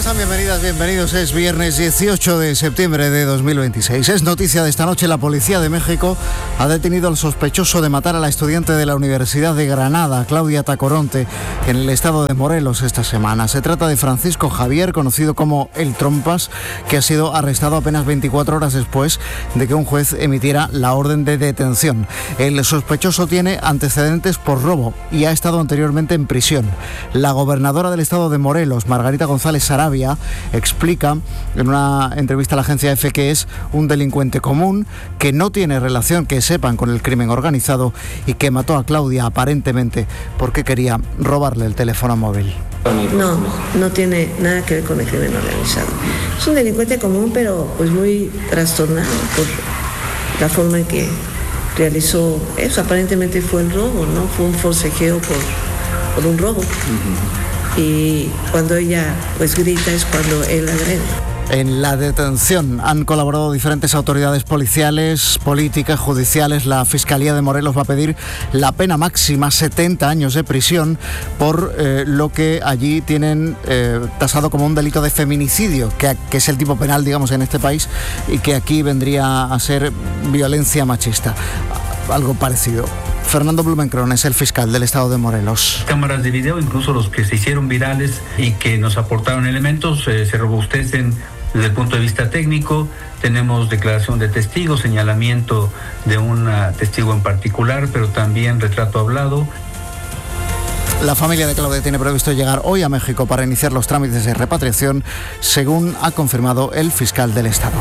están? Bienvenidas, bienvenidos. Es viernes 18 de septiembre de 2026. Es noticia de esta noche: la Policía de México ha detenido al sospechoso de matar a la estudiante de la Universidad de Granada, Claudia Tacoronte, en el estado de Morelos esta semana. Se trata de Francisco Javier, conocido como El Trompas, que ha sido arrestado apenas 24 horas después de que un juez emitiera la orden de detención. El sospechoso tiene antecedentes por robo y ha estado anteriormente en prisión. La gobernadora del estado de Morelos, Margarita González Sarabia, explica en una entrevista a la agencia EFE que es un delincuente común, que no tiene relación, que sepan, con el crimen organizado y que mató a Claudia aparentemente porque quería robarle el teléfono móvil. No tiene nada que ver con el crimen organizado. Es un delincuente común, pero pues muy trastornado por la forma en que realizó eso. Aparentemente fue el robo, ¿no? Fue un forcejeo por un robo. Y cuando ella pues grita es cuando él agrede. En la detención han colaborado diferentes autoridades policiales, políticas, judiciales. La Fiscalía de Morelos va a pedir la pena máxima, 70 años de prisión, por lo que allí tienen tasado como un delito de feminicidio, que es el tipo penal, digamos, en este país, y que aquí vendría a ser violencia machista. Algo parecido. Fernando Blumenkron es el fiscal del estado de Morelos. Cámaras de video, incluso los que se hicieron virales y que nos aportaron elementos, se robustecen desde el punto de vista técnico. Tenemos declaración de testigos, señalamiento de un testigo en particular, pero también retrato hablado. La familia de Claudia tiene previsto llegar hoy a México para iniciar los trámites de repatriación, según ha confirmado el fiscal del estado.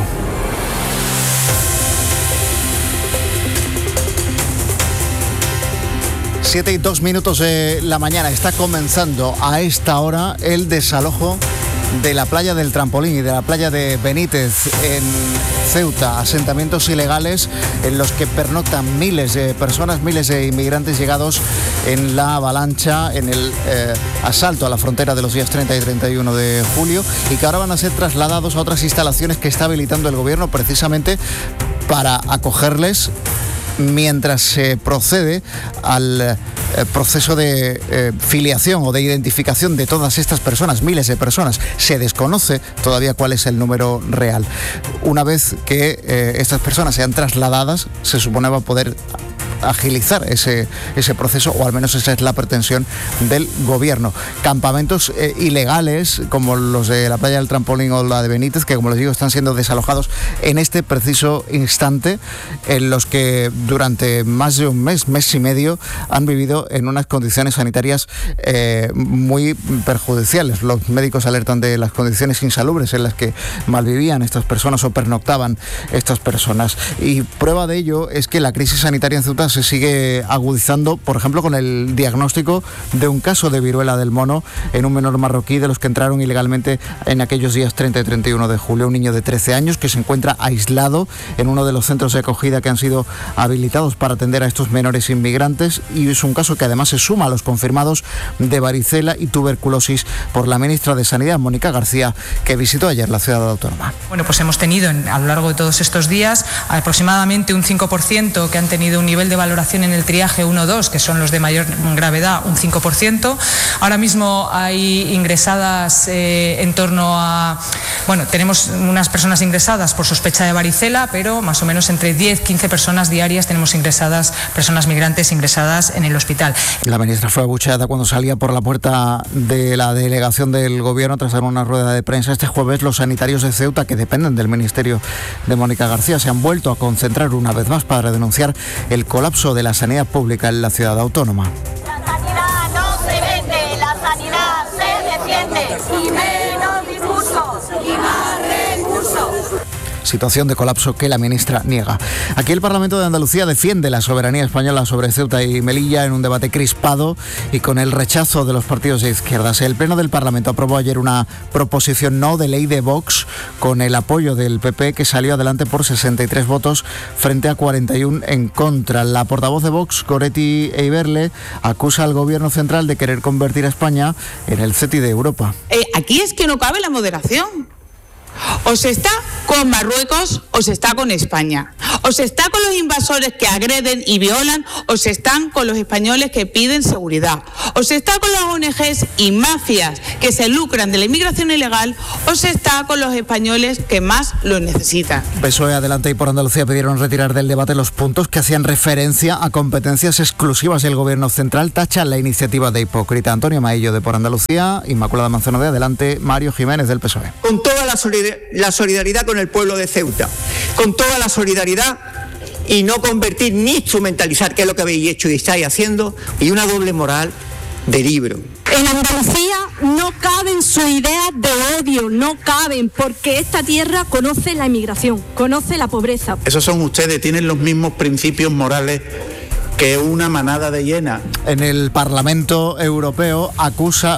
7:02 de la mañana. Está comenzando a esta hora el desalojo de la playa del Trampolín y de la playa de Benítez en Ceuta, asentamientos ilegales en los que pernoctan miles de personas, miles de inmigrantes llegados en la avalancha, en el asalto a la frontera de los días 30 y 31 de julio, y que ahora van a ser trasladados a otras instalaciones que está habilitando el gobierno precisamente para acogerles mientras se procede al proceso de filiación o de identificación de todas estas personas, miles de personas. Se desconoce todavía cuál es el número real. Una vez que estas personas sean trasladadas, se supone va a poder agilizar ese proceso, o al menos esa es la pretensión del gobierno. Campamentos ilegales como los de la playa del Trampolín o la de Benítez, que como les digo están siendo desalojados en este preciso instante, en los que durante más de un mes y medio han vivido en unas condiciones sanitarias muy perjudiciales. Los médicos alertan de las condiciones insalubres en las que malvivían estas personas o pernoctaban estas personas, y prueba de ello es que la crisis sanitaria en Ceuta se sigue agudizando, por ejemplo, con el diagnóstico de un caso de viruela del mono en un menor marroquí de los que entraron ilegalmente en aquellos días 30 y 31 de julio. Un niño de 13 años que se encuentra aislado en uno de los centros de acogida que han sido habilitados para atender a estos menores inmigrantes, y es un caso que además se suma a los confirmados de varicela y tuberculosis por la ministra de Sanidad, Mónica García, que visitó ayer la ciudad autónoma. Bueno, pues hemos tenido a lo largo de todos estos días aproximadamente un 5% que han tenido un nivel de valoración en el triaje 1-2, que son los de mayor gravedad, un 5%. Ahora mismo hay ingresadas en torno a... Bueno, tenemos unas personas ingresadas por sospecha de varicela, pero más o menos entre 10-15 personas diarias tenemos ingresadas, personas migrantes ingresadas en el hospital. La ministra fue abucheada cuando salía por la puerta de la delegación del gobierno tras dar una rueda de prensa. Este jueves los sanitarios de Ceuta, que dependen del ministerio de Mónica García, se han vuelto a concentrar una vez más para denunciar el colapso de la sanidad pública en la ciudad autónoma. La sanidad no se vende, la sanidad se defiende. Y menos discursos y más recursos. Situación de colapso que la ministra niega. Aquí el Parlamento de Andalucía defiende la soberanía española sobre Ceuta y Melilla en un debate crispado y con el rechazo de los partidos de izquierdas. El Pleno del Parlamento aprobó ayer una proposición no de ley de Vox con el apoyo del PP, que salió adelante por 63 votos frente a 41 en contra. La portavoz de Vox, Goretti Eiberle, acusa al gobierno central de querer convertir a España en el CETI de Europa. Aquí es que no cabe la moderación. O se está con Marruecos o se está con España. O se está con los invasores que agreden y violan, o se están con los españoles que piden seguridad. O se está con las ONGs y mafias que se lucran de la inmigración ilegal, o se está con los españoles que más lo necesitan. PSOE, Adelante y Por Andalucía pidieron retirar del debate los puntos que hacían referencia a competencias exclusivas del Gobierno central. Tachan la iniciativa de hipócrita. Antonio Maillo de Por Andalucía, Inmaculada Manzano de Adelante, Mario Jiménez del PSOE. Con toda la solidaridad con el pueblo de Ceuta, con toda la solidaridad, y no convertir ni instrumentalizar, que es lo que habéis hecho y estáis haciendo, y una doble moral de libro. En Andalucía no caben sus ideas de odio, no caben, porque esta tierra conoce la inmigración, conoce la pobreza. Esos son ustedes, tienen los mismos principios morales que una manada de hienas. En el Parlamento Europeo acusa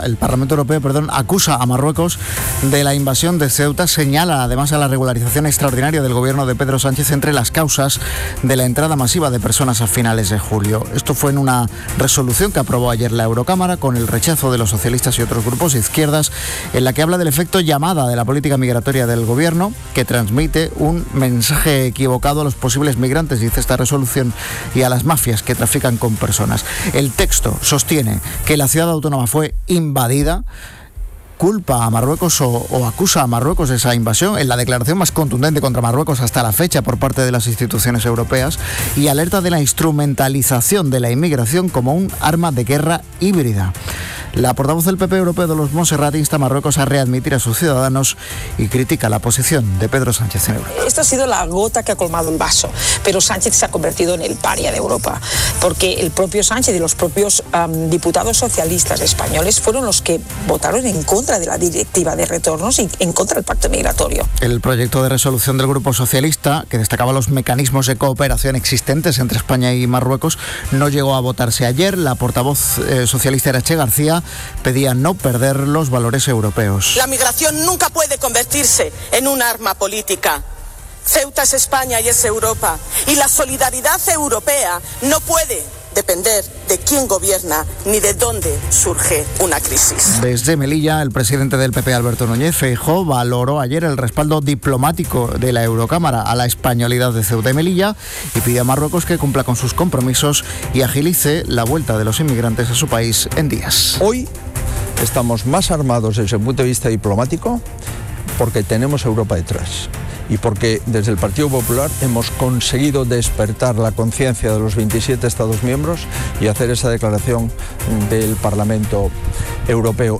a Marruecos de la invasión de Ceuta. Señala además a la regularización extraordinaria del gobierno de Pedro Sánchez entre las causas de la entrada masiva de personas a finales de julio. Esto fue en una resolución que aprobó ayer la Eurocámara con el rechazo de los socialistas y otros grupos de izquierdas, en la que habla del efecto llamada de la política migratoria del gobierno, que transmite un mensaje equivocado a los posibles migrantes, dice esta resolución, y a las mafias que trafican con personas. El texto sostiene que la ciudad autónoma fue invadida, culpa a Marruecos o acusa a Marruecos de esa invasión en la declaración más contundente contra Marruecos hasta la fecha por parte de las instituciones europeas, y alerta de la instrumentalización de la inmigración como un arma de guerra híbrida. La portavoz del PP europeo de los Montserrat insta a Marruecos a readmitir a sus ciudadanos y critica la posición de Pedro Sánchez en Europa. Esta ha sido la gota que ha colmado el vaso, pero Sánchez se ha convertido en el paria de Europa, porque el propio Sánchez y los propios diputados socialistas españoles fueron los que votaron en contra de la directiva de retornos y en contra del pacto migratorio. El proyecto de resolución del Grupo Socialista, que destacaba los mecanismos de cooperación existentes entre España y Marruecos, no llegó a votarse ayer. La portavoz socialista Irache García pedía no perder los valores europeos. La migración nunca puede convertirse en un arma política. Ceuta es España y es Europa. Y la solidaridad europea no puede depender de quién gobierna ni de dónde surge una crisis. Desde Melilla, el presidente del PP, Alberto Núñez Feijóo, valoró ayer el respaldo diplomático de la Eurocámara a la españolidad de Ceuta y Melilla y pidió a Marruecos que cumpla con sus compromisos y agilice la vuelta de los inmigrantes a su país en días. Hoy estamos más armados desde el punto de vista diplomático porque tenemos Europa detrás. Y porque desde el Partido Popular hemos conseguido despertar la conciencia de los 27 Estados miembros y hacer esa declaración del Parlamento Europeo.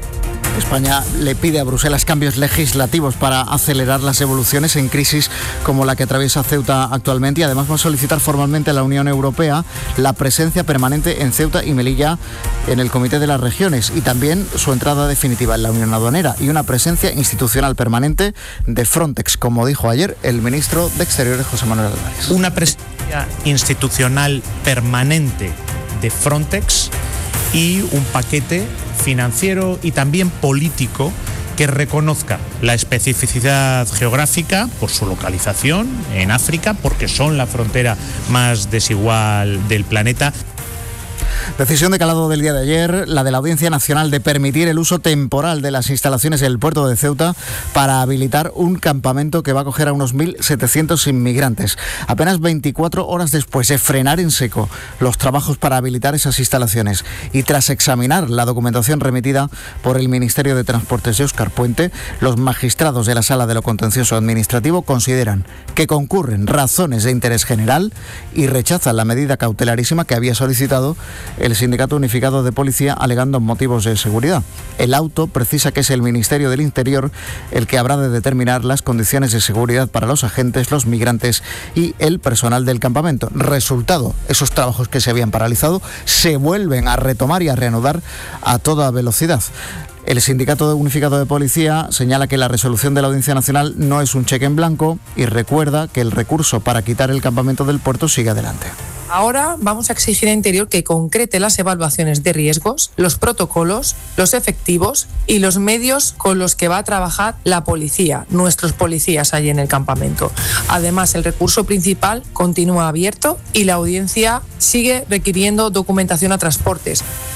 España le pide a Bruselas cambios legislativos para acelerar las evoluciones en crisis como la que atraviesa Ceuta actualmente, y además va a solicitar formalmente a la Unión Europea la presencia permanente en Ceuta y Melilla en el Comité de las Regiones y también su entrada definitiva en la Unión Aduanera y una presencia institucional permanente de Frontex, como dijo ayer el ministro de Exteriores, José Manuel Álvarez. Una presencia institucional permanente de Frontex y un paquete financiero y también político que reconozca la especificidad geográfica por su localización en África, porque son la frontera más desigual del planeta. Decisión de calado del día de ayer, la de la Audiencia Nacional de permitir el uso temporal de las instalaciones del puerto de Ceuta para habilitar un campamento que va a acoger a unos 1.700 inmigrantes. Apenas 24 horas después de frenar en seco los trabajos para habilitar esas instalaciones y tras examinar la documentación remitida por el Ministerio de Transportes de Óscar Puente, los magistrados de la Sala de lo Contencioso Administrativo consideran que concurren razones de interés general y rechazan la medida cautelarísima que había solicitado el Sindicato Unificado de Policía alegando motivos de seguridad. El auto precisa que es el Ministerio del Interior el que habrá de determinar las condiciones de seguridad para los agentes, los migrantes y el personal del campamento. Resultado, esos trabajos que se habían paralizado se vuelven a retomar y a reanudar a toda velocidad. El Sindicato Unificado de Policía señala que la resolución de la Audiencia Nacional no es un cheque en blanco y recuerda que el recurso para quitar el campamento del puerto sigue adelante. Ahora vamos a exigir a Interior que concrete las evaluaciones de riesgos, los protocolos, los efectivos y los medios con los que va a trabajar la policía, nuestros policías allí en el campamento. Además, el recurso principal continúa abierto y la audiencia sigue requiriendo documentación a transportes.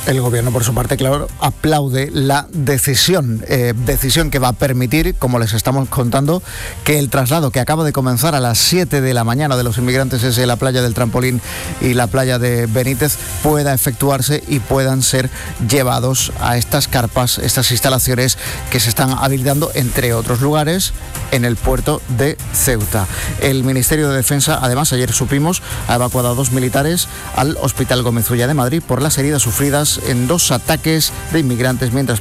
El Gobierno, por su parte, claro, aplaude la decisión que va a permitir, como les estamos contando, que el traslado que acaba de comenzar a las 7 de la mañana de los inmigrantes desde la playa del Trampolín y la playa de Benítez pueda efectuarse y puedan ser llevados a estas carpas, estas instalaciones que se están habilitando, entre otros lugares, en el puerto de Ceuta. El Ministerio de Defensa, además, ayer supimos, ha evacuado a 2 militares al Hospital Gómez Ulla de Madrid por las heridas sufridas en 2 ataques de inmigrantes mientras